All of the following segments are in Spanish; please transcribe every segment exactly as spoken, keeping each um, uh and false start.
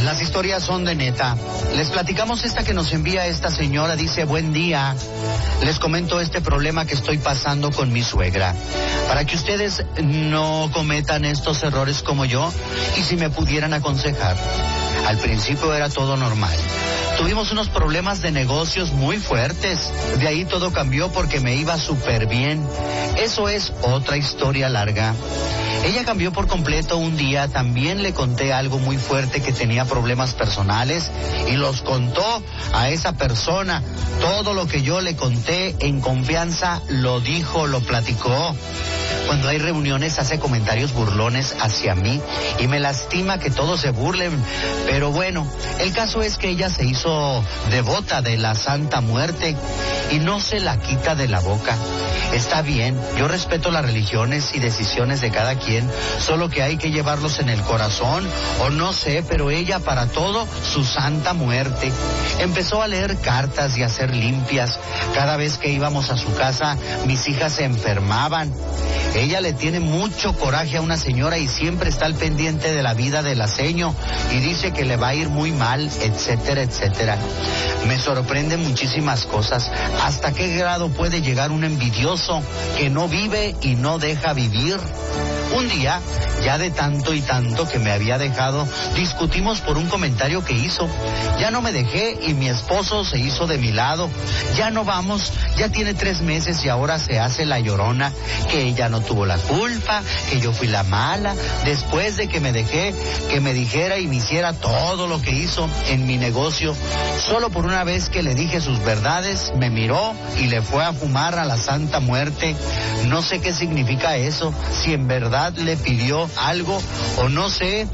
Las historias son de Neta. Les platicamos esta que nos envía esta señora. Dice: buen día. Les comento este problema que estoy pasando con mi suegra, para que ustedes no cometan estos errores como yo, y si me pudieran aconsejar. Al principio era todo normal. Tuvimos unos problemas de negocios muy fuertes. De ahí todo cambió porque me iba súper bien. Eso es otra historia larga. Ella cambió por completo un día. También le conté algo muy fuerte, que tenía problemas personales, y los contó a esa persona. Todo lo que yo le conté en confianza lo dijo, lo platicó. Cuando hay reuniones hace comentarios burlones hacia mí y me lastima que todos se burlen. Pero bueno, el caso es que ella se hizo devota de la Santa Muerte y no se la quita de la boca. Está bien, yo respeto las religiones y decisiones de cada quien, solo que hay que llevarlos en el corazón, o no sé, pero ella para todo su Santa Muerte. Empezó a leer cartas y a hacer limpias. Cada vez que íbamos a su casa, mis hijas se enfermaban. Ella le tiene mucho coraje a una señora y siempre está al pendiente de la vida de la seño y dice que le va a ir muy mal, etcétera, etcétera. Me sorprenden muchísimas cosas. ¿Hasta qué grado puede llegar un envidioso que no vive y no deja vivir? Un día, ya de tanto y tanto que me había dejado, discutimos por un comentario que hizo. Ya no me dejé y mi esposo se hizo de mi lado. Ya no vamos, ya tiene tres meses y ahora se hace la llorona, que ella no tuvo la culpa, que yo fui la mala. Después de que me dejé, que me dijera y me hiciera todo lo que hizo en mi negocio. Solo por una vez que le dije sus verdades, me miró y le fue a fumar a la Santa Muerte. No sé qué significa eso, si en verdad le pidió algo o no sé,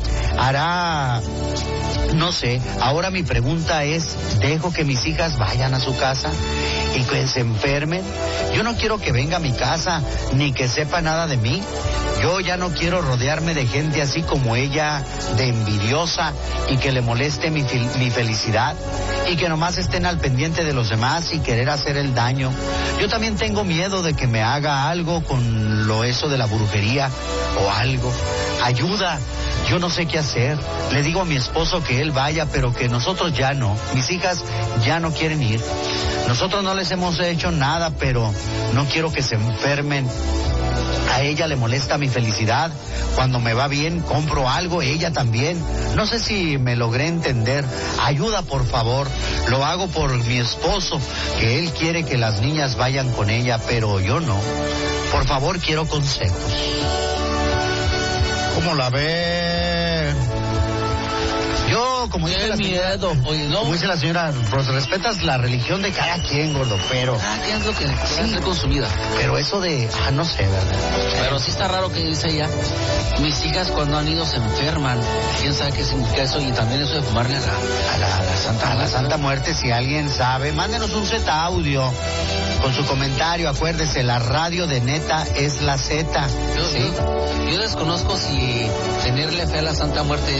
hará, no sé. Ahora mi pregunta es: ¿dejo que mis hijas vayan a su casa y que se enfermen? Yo no quiero que venga a mi casa ni que sepa nada de mí. Yo ya no quiero rodearme de gente así como ella, de envidiosa, y que le moleste mi, mi felicidad, y que nomás estén al pendiente de los demás y querer hacer el daño. Yo también tengo miedo de que me haga algo con lo eso de la brujería o algo. Ayuda, yo no sé qué hacer. Le digo a mi esposo que él vaya, pero que nosotros ya no. Mis hijas ya no quieren ir. Nosotros no les hemos hecho nada, pero no quiero que se enfermen. A ella le molesta mi felicidad. Cuando me va bien, compro algo, ella también. No sé si me logré entender. Ayuda, por favor. Lo hago por mi esposo, que él quiere que las niñas vayan con ella, pero yo no. Por favor, quiero consejos. ¿Cómo la ven? Yo, como dice, la señora, Oye, no. como dice la señora, pues respetas la religión de cada quien, gordo, pero... Ah, ¿qué es lo que sí, ser consumida? Pero eso de... Ah, no sé, ¿verdad? Pero sí está raro que dice ella. Mis hijas cuando han ido se enferman. ¿Quién sabe qué significa eso? Y también eso de fumarle a la, a la, a la Santa a la Santa Muerte, si alguien sabe, mándenos un Z audio con su comentario. Acuérdese, la radio de Neta es la Z. Yo, ¿sí? yo, yo desconozco si tenerle fe a la Santa Muerte